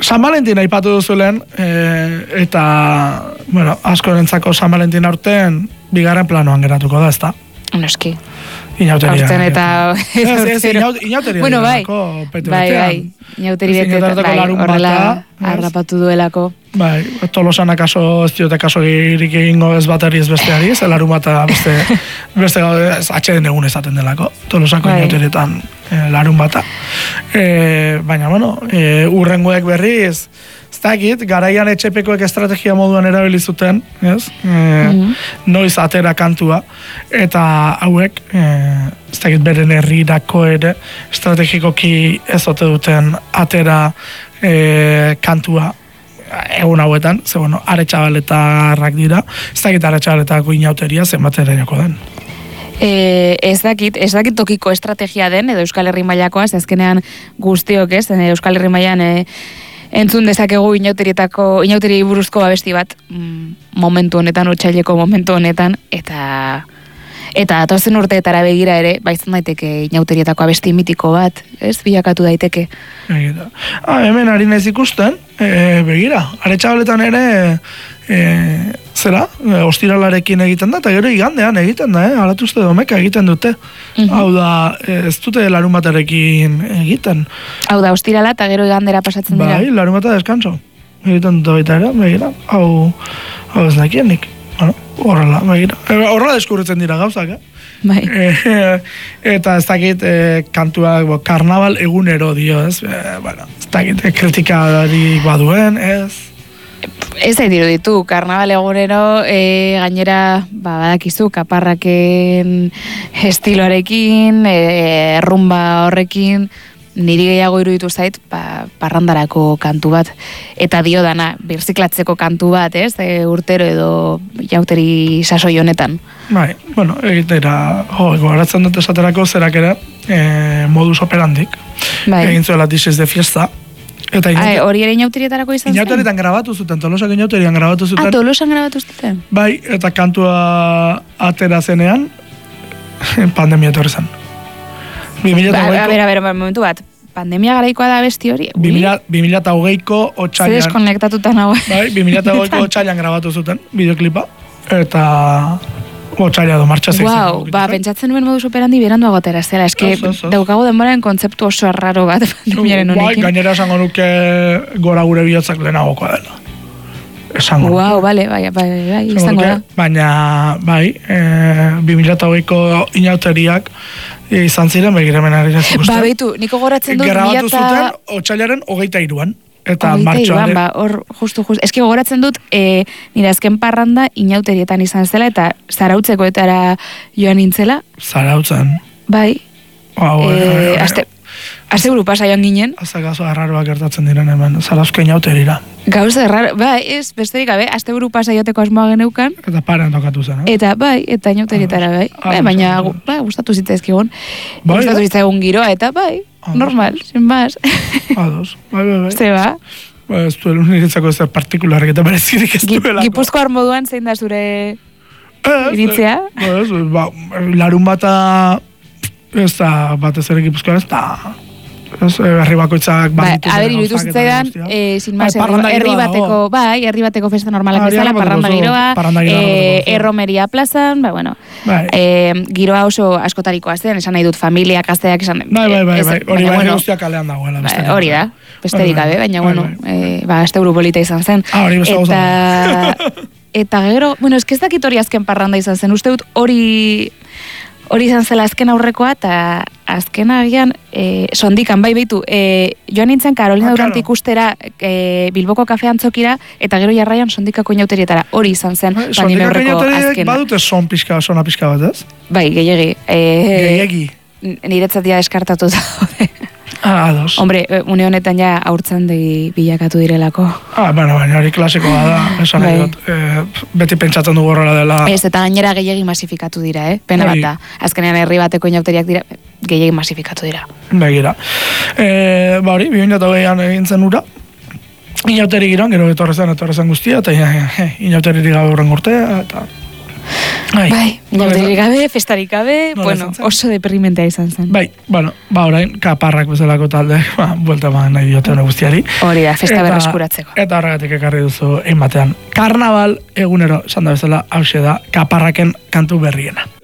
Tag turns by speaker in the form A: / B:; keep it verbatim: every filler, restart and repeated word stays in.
A: San Valentin aipatu duzulen, e, eta, bueno, askorentzako San Valentin aurten bigarren planoan geratuko da, ezta?
B: Noski.
A: Inauteria.
B: Aurten eta...
A: Ez, ez, inauteria.
B: Bueno, bai, bai, bai, inauteria bai, horrela harrapatu duelako.
A: Bai, Tolosan akaso, ez diote akaso girik egingo ez bateri ez besteari, ez larun bata beste, beste atxeden egun ezaten delako, Tolosako bai. Inauterietan e, larun bata. E, baina, bueno, e, urrengoek berriz, ez dakit, garaian etxepekoek estrategia moduan erabili zuten, ez? E, mm-hmm. Noiz atera kantua, eta hauek, e, ez dakit beren herrirako ere, estrategikoki ez ote duten atera e, kantua, egun hauetan, ze bueno, aretxabaletarrak dira, ez dakit aretxabaletako inauteria zenbat erainako den.
B: E, ez dakit, ez dakit tokiko estrategia den, edo Euskal Herri mailakoa, ez azkenean guztiok ez, Euskal Herri mailan e, entzun dezakegu inauterietako, inauteri buruzko abesti bat, mm, momentu honetan, otsaileko momentu honetan, eta... Eta atozen urteetara begira ere, baizan daiteke inauterietako abesti mitiko bat, ez? Bilakatu daiteke.
A: Begira. Ah, hemen ari naiz ikusten, e, begira, aretxabaletan ere, e, zera, e, ostiralarekin egiten da, eta gero igandean egiten da, eh? Alatuzte domeka egiten dute. Mm-hmm. Hau da, ez dute larun batarekin egiten.
B: Hau da, ostirala eta gero igandera pasatzen dira.
A: Bai, larun bata deskanso. Egiten dute baita ere, begira. Hau, hau ez nakienik. Bueno, horrela, begira. Horrela deskurritzen dira gauzak, eh?
B: Bai.
A: E, eta ez dakit, e, kantuak, bo, karnaval egunero dio, ez? E, bueno, ez dakit, e, kritikari baduen, ez?
B: Ez da ditu, karnaval egunero, e, gainera, ba, badakizu, kaparraken estiloarekin, e, rumba horrekin, niri gehiago iruditu zait, ba, parrandarako kantu bat. Eta dio dana, birziklatzeko kantu bat, ez? E, urtero edo jauteri sasoi honetan.
A: Bai, bueno, egitera, jo, gogoratzen dut esaterako zerak ere, e, modus operandik. Bai. Egin zuela Dishes de Fiesta. Eta
B: Ai, hori ere inauterietarako izan zen?
A: Inauterietan grabatu zuten, Tolosak inauterian grabatu zuten.
B: Ah, Tolosan grabatu zuten?
A: Bai, eta kantua atera zenean, pandemia etorri zen.
B: Ba, a ber, a ber, momentu bat, pandemia garaikoa da besti hori?
A: bi mila hogeiko otxailan.
B: Zer deskonnektatuta nago.
A: Bai, bi mila hogeiko otxailan grabatu zuten, bideoklipa, eta otxaila do martxa zeizen.
B: Wow, ba, pentsatzen nuen modus operandi berandu agotera, zela, eske daukago denboraren kontzeptu oso arraro bat pandemiaren honekin.
A: Bai, gainera esango nuke gora gure bihotzak lehenagokoa dela. Esango nuke.
B: Wow, bale, bai, bai, bai, izango da.
A: Baina, bai, e, bi mila hogeiko inauteriak izan ziren, begiremen ari nazik uste.
B: Ba, behitu, niko goratzen dut...
A: Grabatu zuten, otxailaren hogeita iruan. Eta martxoan.
B: Ba, hor, justu, justu. Eski gogoratzen dut, e, nire azken parranda inauterietan izan zela, eta zarautzeko etara joan nintzela.
A: Zarautzen?
B: Bai.
A: Wow,
B: e, e, aste, aste buru pasa joan ginen.
A: Azta gazo arraroak gertatzen diren hemen, zarauzke inauterira.
B: Gauza erraro, bai, ez, besterik gabe, aste buru pasa joteko asmoa geneukan.
A: Eta parean tokatu zen, eh?
B: Eta bai, eta inauterietara, bai.
A: Ah,
B: bai baina, bai, gustatu zitzaizkigun.
A: Bai,
B: gustatu zitzaizkigun giroa, eta bai,
A: Ados.
B: Normal, sin más.
A: Ados, bai, bai, bai.
B: Zeba?
A: Ba, ez duel uniretzako ez da partikularrik eta berezirik ez duelako.
B: Gipuzkoar moduan zein da zure iritzea?
A: Ez, ba, larun bata ez da batez ere Gipuzkoar ez da... herri bakoitzak
B: ba, a ber, iruditu zitzaidan, eh, sin más, herri bateko, bai, herri bateko festa normalak bezala, parranda giroa, eh, erromeria plazan, ba, bueno, eh, giroa oso askotarikoa zen, esan nahi dut familiak, gazteak, esan...
A: Bai, bai, bai, bai, hori bai, guztiak kalean dagoela.
B: Hori da, besterik gabe, baina, bueno, ba, azte polita izan zen.
A: Ah, hori besta goza.
B: Eta gero, bueno, ez ez dakit hori azken parranda izan zen, uste dut hori... Hori izan zela azken aurrekoa, eta azken agian, e, sondikan, bai behitu, e, joan nintzen Karolina ah, Durant ikustera e, Bilboko kafean txokira, eta gero jarraian sondikako inauterietara, hori izan zen, pandemia aurreko azkena.
A: Badute son pixka, sona pixka bat, ez?
B: Bai, gehiagi. E,
A: gehiagi.
B: Niretzat ja deskartatu da.
A: Ah, ados.
B: Hombre, une honetan ja aurtzan degi bilakatu direlako.
A: Ah, bueno, baina hori klasikoa da, esan nahi dut. E, beti pentsatzen dugu horrela dela.
B: Ez, eta gainera gehiagi masifikatu dira, eh? Pena bat da. Azkenean herri bateko inauteriak dira, gehiagi masifikatu dira.
A: Begira. E, ba hori, bi mila hogeian egin zen ura. Inauteri giran, gero etorrezen, etorrezen guztia, eta inauteririk gabe horren urtea, eta...
B: Bai, inauteririk gabe, festarik gabe, bueno, oso deprimentea izan zen.
A: Bai, bueno, ba orain, kaparrak bezalako talde, ba, buelta ba nahi diote hone guztiari.
B: Hori da, festa berreskuratzeko.
A: Eta horregatik ekarri duzu egin batean. Karnaval egunero, esan da bezala, hause da, kaparraken kantu berriena.